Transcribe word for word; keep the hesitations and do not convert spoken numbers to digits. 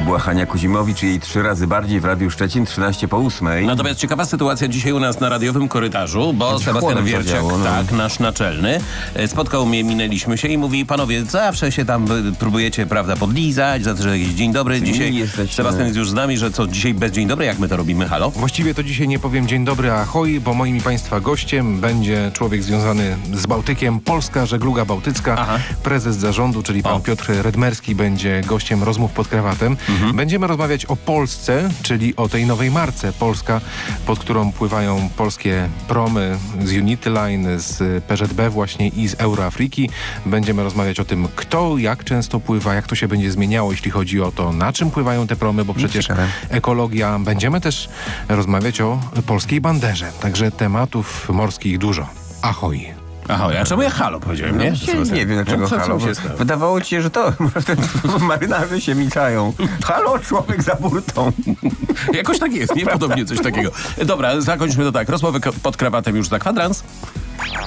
była Hania Kuzimowicz i jej trzy razy bardziej w Radiu Szczecin, trzynaście po ósmej. Natomiast ciekawa sytuacja dzisiaj u nas na radiowym korytarzu, bo Sebastian Wierciak, działo, no. tak, nasz naczelny, spotkał mnie, minęliśmy się i mówi: panowie, zawsze się tam próbujecie, prawda, podlizać, za to, że jakiś dzień dobry. Dzisiaj jesteśmy... Sebastian jest już z nami, że co, dzisiaj bez dzień dobry, jak my to robimy, halo? Właściwie to dzisiaj nie powiem dzień dobry, ahoj, bo moim i państwa gościem będzie człowiek związany z Bałtykiem, Polska Żegluga Bałtycka, Aha. prezes zarządu, czyli pan O. Piotr Redmerski będzie gościem rozmów pod krawatem. Mhm. Będziemy rozmawiać o Polsce, czyli o tej nowej marce Polska, pod którą pływają polskie promy z Unity Line, z P Z B właśnie i z Euroafriki. Będziemy rozmawiać o tym, kto, jak często pływa, jak to się będzie zmieniało, jeśli chodzi o to, na czym pływają te promy, bo przecież Ciekawe. ekologia. Będziemy też rozmawiać o polskiej banderze, także tematów morskich dużo. Ahoj. Ahoj, a czemu ja halo powiedziałem, nie? Nie, nie wiem dlaczego No, co- co halo. mi się stało? Wydawało ci się, że to marynarze się mitają. Halo, człowiek za burtą. Jakoś tak jest, nie? Podobnie coś takiego. Dobra, zakończmy to tak. Rozmowę pod krawatem już za kwadrans.